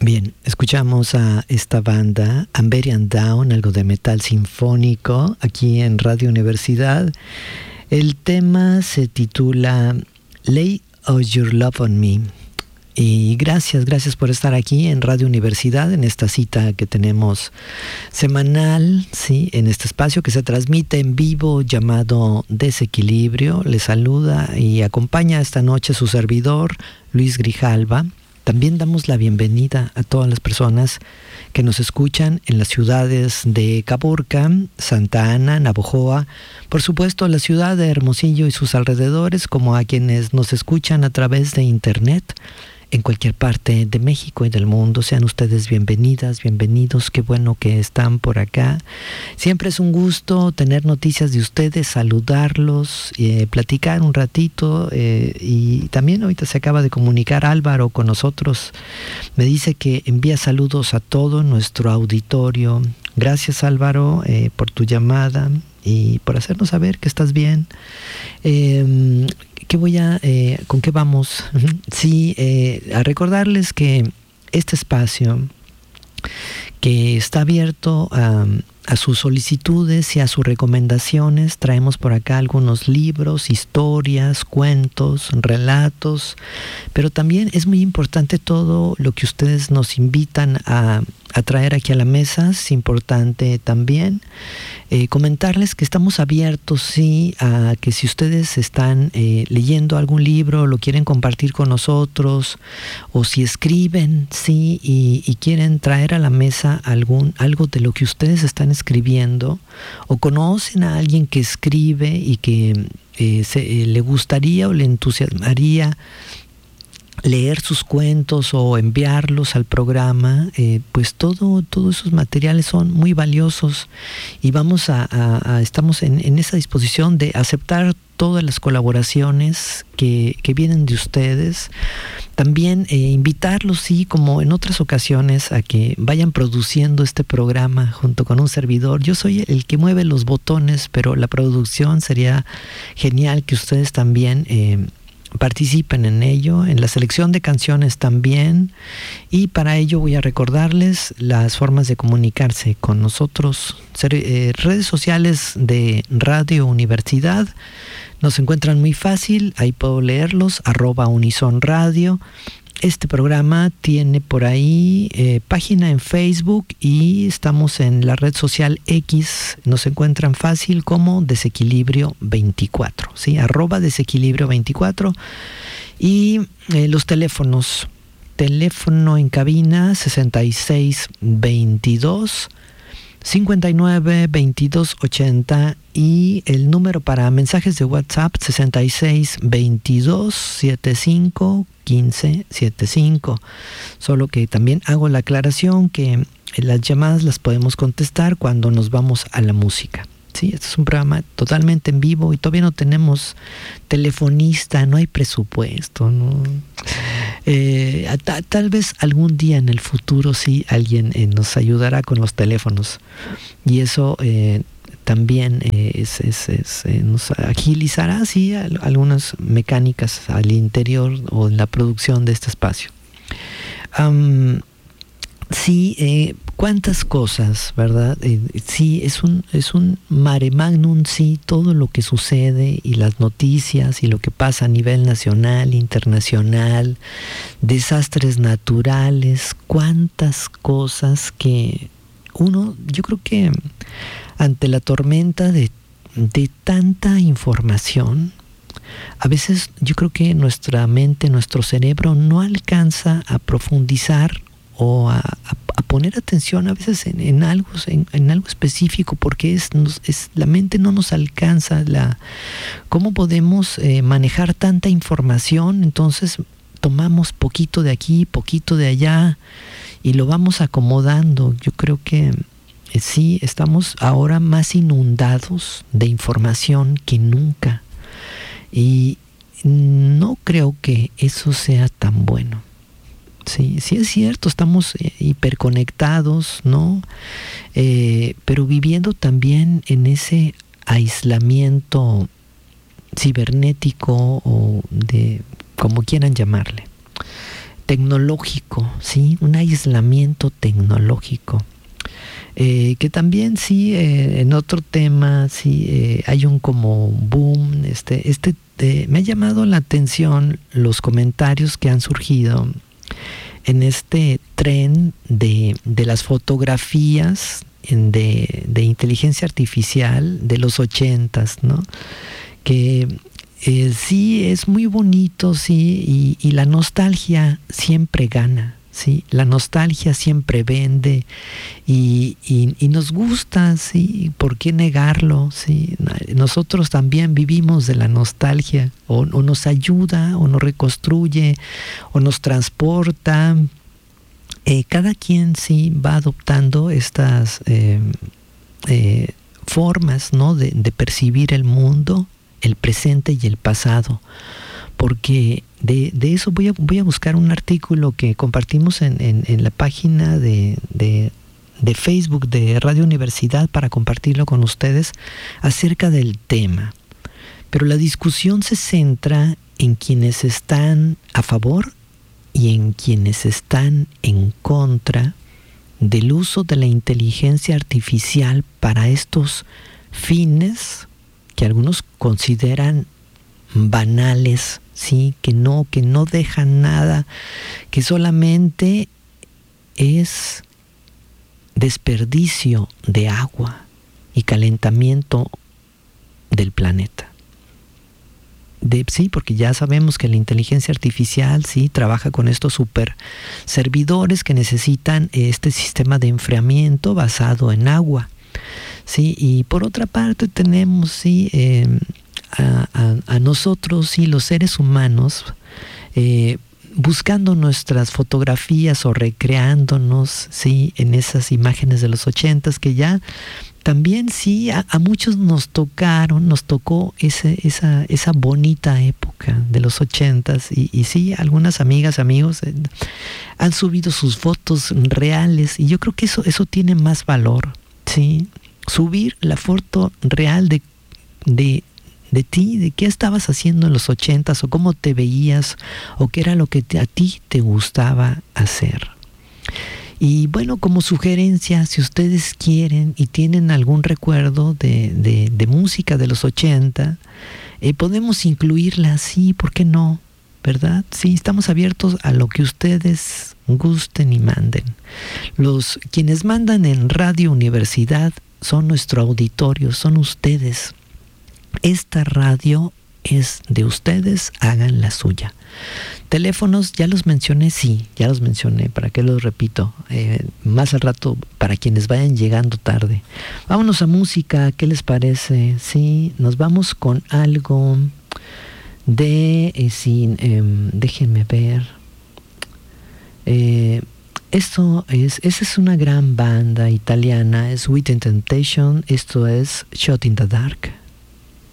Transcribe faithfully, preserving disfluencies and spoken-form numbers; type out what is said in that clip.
Bien, escuchamos a esta banda, Amberian Dawn, algo de metal sinfónico, aquí en Radio Universidad. El tema se titula Lay All Your Love on Me. Y gracias, gracias por estar aquí en Radio Universidad, en esta cita que tenemos semanal, sí, en este espacio que se transmite en vivo llamado Desequilibrio. Les saluda y acompaña esta noche su servidor, Luis Grijalva. También damos la bienvenida a todas las personas que nos escuchan en las ciudades de Caborca, Santa Ana, Navojoa, por supuesto la ciudad de Hermosillo y sus alrededores, como a quienes nos escuchan a través de internet en cualquier parte de México y del mundo. Sean ustedes bienvenidas, bienvenidos, qué bueno que están por acá. Siempre es un gusto tener noticias de ustedes, saludarlos, eh, platicar un ratito, eh, y también ahorita se acaba de comunicar Álvaro con nosotros. Me dice que envía saludos a todo nuestro auditorio. Gracias, Álvaro, eh, por tu llamada y por hacernos saber que estás bien. Eh, ¿Qué voy a, eh, ¿Con qué vamos? Sí, eh, a recordarles que este espacio que está abierto a, a sus solicitudes y a sus recomendaciones, traemos por acá algunos libros, historias, cuentos, relatos, pero también es muy importante todo lo que ustedes nos invitan a, a traer aquí a la mesa. Es importante también eh, comentarles que estamos abiertos, sí, a que si ustedes están eh, leyendo algún libro, lo quieren compartir con nosotros, o si escriben, sí, y, y quieren traer a la mesa algún algo de lo que ustedes están escribiendo, o conocen a alguien que escribe y que eh, se, eh, le gustaría o le entusiasmaría leer sus cuentos o enviarlos al programa, eh, pues todo, todos esos materiales son muy valiosos y vamos a, a, a estamos en, en esa disposición de aceptar todas las colaboraciones que, que vienen de ustedes. También eh, invitarlos, sí, como en otras ocasiones, a que vayan produciendo este programa junto con un servidor. Yo soy el que mueve los botones, pero la producción sería genial que ustedes también eh, participen en ello, en la selección de canciones también, y para ello voy a recordarles las formas de comunicarse con nosotros. Eh, redes sociales de Radio Universidad nos encuentran muy fácil, ahí puedo leerlos, arroba Unison Radio. Este programa tiene por ahí eh, página en Facebook y estamos en la red social X. Nos encuentran fácil como Desequilibrio veinticuatro, ¿sí? Arroba Desequilibrio veinticuatro. Y eh, los teléfonos. Teléfono en cabina sesenta y seis veintidós cincuenta y nueve veintidós ochenta, y el número para mensajes de WhatsApp sesenta y seis veintidós setenta y cinco quince setenta y cinco. Solo que también hago la aclaración que las llamadas las podemos contestar cuando nos vamos a la música. Sí, este es un programa totalmente en vivo y todavía no tenemos telefonista, no hay presupuesto, ¿no? Eh, ta, tal vez algún día en el futuro sí alguien eh, nos ayudará con los teléfonos, y eso eh, también eh, es, es, es, eh, nos agilizará, sí, algunas mecánicas al interior o en la producción de este espacio. Um, sí, eh, cuántas cosas, ¿verdad? Eh, sí, es un, es un mare magnum, sí, todo lo que sucede y las noticias y lo que pasa a nivel nacional, internacional, desastres naturales, cuántas cosas que uno, yo creo que ante la tormenta de, de tanta información, a veces yo creo que nuestra mente, nuestro cerebro no alcanza a profundizar o a, a, a poner atención a veces en, en algo en, en algo específico, porque es, nos, es la mente no nos alcanza la cómo podemos eh, manejar tanta información. Entonces tomamos poquito de aquí, poquito de allá y lo vamos acomodando. Yo creo que eh, sí, estamos ahora más inundados de información que nunca, y no creo que eso sea tan bueno. Sí, sí es cierto, estamos eh, hiperconectados, ¿no? Eh, pero viviendo también en ese aislamiento cibernético o de como quieran llamarle. tecnológico, ¿sí? Un aislamiento tecnológico. Eh, que también sí, eh, en otro tema, sí, eh, hay un como boom, este, este, eh, me ha llamado la atención los comentarios que han surgido en este tren de, de las fotografías de, de inteligencia artificial de los ochentas, ¿no? Que eh, sí es muy bonito, sí, y, y la nostalgia siempre gana. Sí, la nostalgia siempre vende y, y, y nos gusta, sí, ¿por qué negarlo? Sí, nosotros también vivimos de la nostalgia, o, o nos ayuda, o nos reconstruye, o nos transporta. Eh, cada quien sí va adoptando estas eh, eh, formas, ¿no? de, de percibir el mundo, el presente y el pasado. Porque de, de eso voy a, voy a buscar un artículo que compartimos en, en, en la página de, de, de Facebook de Radio Universidad para compartirlo con ustedes acerca del tema. Pero la discusión se centra en quienes están a favor y en quienes están en contra del uso de la inteligencia artificial para estos fines que algunos consideran banales, sí, que no, que no dejan nada, que solamente es desperdicio de agua y calentamiento del planeta. De, sí, porque ya sabemos que la inteligencia artificial sí trabaja con estos super servidores que necesitan este sistema de enfriamiento basado en agua. Sí, y por otra parte tenemos sí eh, A, a, a nosotros, sí, los seres humanos, eh, buscando nuestras fotografías o recreándonos, sí, en esas imágenes de los ochentas que ya también sí a, a muchos nos tocaron, nos tocó ese, esa, esa bonita época de los ochentas y, y sí, algunas amigas, amigos eh, han subido sus fotos reales y yo creo que eso, eso tiene más valor, sí, subir la foto real de, de de ti, de qué estabas haciendo en los ochentas o cómo te veías o qué era lo que te, a ti te gustaba hacer. Y bueno, como sugerencia, si ustedes quieren y tienen algún recuerdo de, de, de música de los ochenta, eh, podemos incluirla, sí, ¿por qué no? ¿Verdad? Sí, estamos abiertos a lo que ustedes gusten y manden. Los quienes mandan en Radio Universidad son nuestro auditorio, son ustedes. Esta radio es de ustedes, hagan la suya. Teléfonos, ya los mencioné, sí, ya los mencioné, ¿para qué los repito? Eh, más al rato, para quienes vayan llegando tarde. Vámonos a música, ¿qué les parece? Sí, nos vamos con algo de, eh, sí, eh, déjenme ver. Eh, esto es, esa es una gran banda italiana, es Within Temptation, esto es Shot in the Dark.